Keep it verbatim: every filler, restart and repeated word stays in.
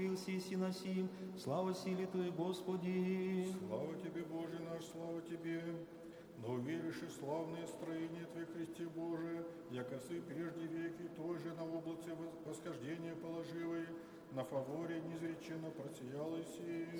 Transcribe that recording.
Сиси на сим, слава силе Твоей, Господи. Слава Тебе, Боже наш, слава Тебе. Но уверишь и славное строение Твоих, Христе Божие, яко сы прежде веки той же на облаце восхождения положивой, на фаворе неизреченно просияло си.